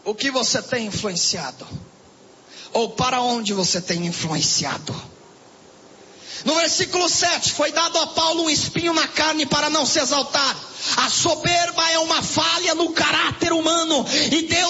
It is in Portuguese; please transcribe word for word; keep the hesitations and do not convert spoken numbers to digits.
o que você tem influenciado? Ou para onde você tem influenciado? No versículo sete, foi dado a Paulo um espinho na carne para não se exaltar. A soberba é uma falha no caráter humano, e Deus